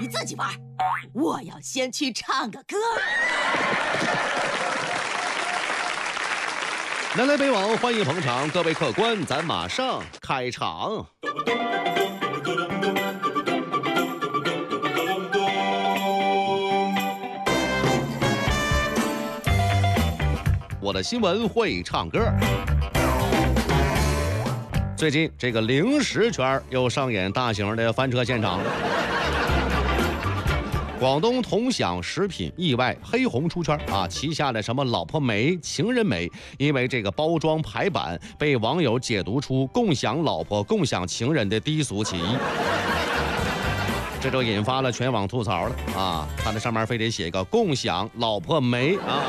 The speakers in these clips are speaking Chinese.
你自己玩，我要先去唱个歌。 南来北往，欢迎捧场，各位客官，咱马上开场。我的新闻会唱歌。最近这个零食圈又上演大型的翻车现场了。广东同享食品意外黑红出圈啊，旗下的什么老婆梅、情人梅，因为这个包装排版被网友解读出共享老婆、共享情人的低俗起义，这就引发了全网吐槽了啊！他那上面非得写个共享老婆梅啊，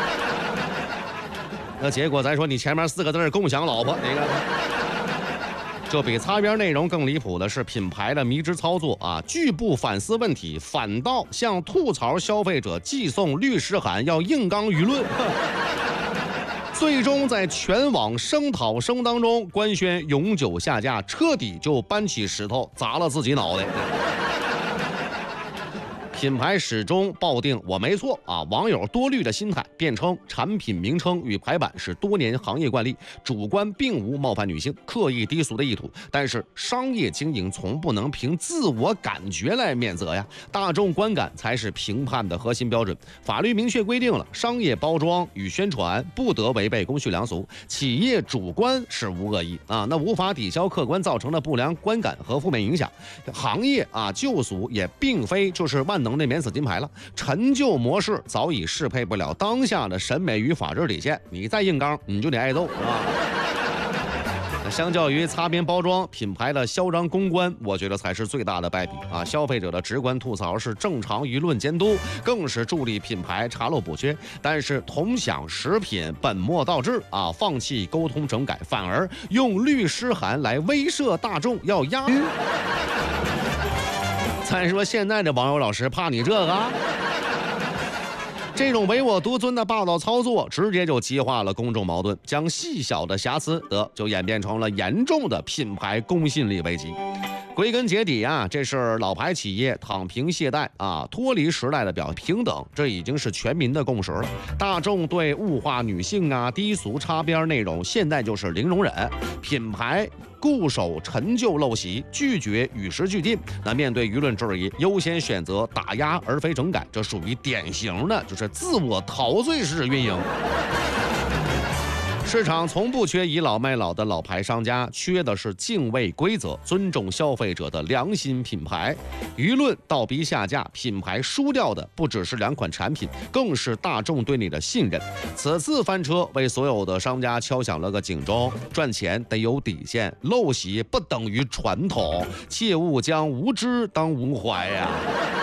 那结果咱说你前面4个字共享老婆，哪个？就比擦边内容更离谱的是品牌的迷之操作啊！拒不反思问题，反倒向吐槽消费者寄送律师函，要硬刚舆论。最终在全网声讨声当中官宣永久下架，彻底就搬起石头砸了自己脑袋。品牌始终抱定我没错啊，网友多虑的心态，辩称产品名称与排版是多年行业惯例，主观并无冒犯女性、刻意低俗的意图。但是商业经营从不能凭自我感觉来免责呀，大众观感才是评判的核心标准。法律明确规定了，商业包装与宣传不得违背公序良俗，企业主观是无恶意啊，那无法抵消客观造成的不良观感和负面影响。行业啊救俗也并非就是万能的免死金牌了，陈旧模式早已适配不了当下的审美与法治底线，你再硬刚你就得挨揍啊！相较于擦边包装，品牌的嚣张公关，我觉得才是最大的败笔啊！消费者的直观吐槽是正常舆论监督，更是助力品牌查漏补缺。但是同享食品本末倒置啊，放弃沟通整改，反而用律师函来威慑大众，要压。再说现在的网友老师怕你这个？这种唯我独尊的霸道操作，直接就激化了公众矛盾，将细小的瑕疵就演变成了严重的品牌公信力危机。归根结底啊，这是老牌企业躺平懈怠啊，脱离时代的平等，这已经是全民的共识了。大众对物化女性啊、低俗擦边内容，现在就是零容忍。品牌固守陈旧陋习，拒绝与时俱进。那面对舆论质疑，优先选择打压而非整改，这属于典型的就是自我陶醉式运营。市场从不缺倚老卖老的老牌商家，缺的是敬畏规则、尊重消费者的良心品牌。舆论倒逼下架，品牌输掉的不只是2款产品，更是大众对你的信任。此次翻车为所有的商家敲响了个警钟，赚钱得有底线，陋习不等于传统，切勿将无知当无怀呀。